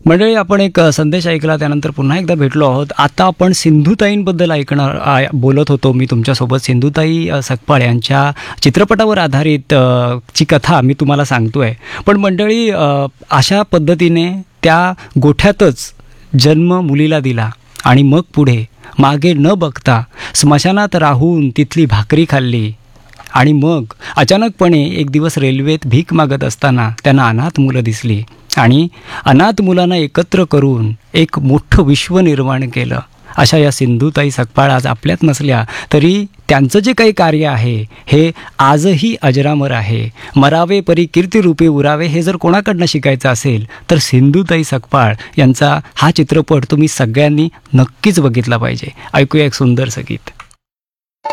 मंडळी, आपण एक संदेश ऐकला, त्यानंतर पुन्हा एकदा भेटलो आहोत. आता आपण सिंधुताईंबद्दल बोलत होतो. मी तुमच्यासोबत सिंधुताई सकपाळ यांच्या चित्रपटावर आधारित ची कथा मी तुम्हाला सांगतोय. पण मंडळी, अशा पद्धतीने त्या गोठ्यातच जन्म मुलीला दिला आणि मग पुढे मागे न बघता स्मशानात राहून तिथली भाकरी खाल्ली. आणि मग अचानकपणे एक दिवस रेल्वेत भीक मागत असताना त्यांना अनाथ मुलं दिसली आणि अनाथ मुलांना एकत्र करून एक मोठं विश्व निर्माण केलं. अशा या सिंधुताई सकपाळ आज आपल्यात नसल्या तरी त्यांचं जे काही कार्य आहे हे आजही अजरामर आहे. मरावे परी कीर्तिरूपी उरावे हे जर कोणाकडनं शिकायचं असेल तर सिंधुताई सकपाळ यांचा हा चित्रपट तुम्ही सगळ्यांनी नक्कीच बघितला पाहिजे. ऐकूया एक सुंदरसं गीत.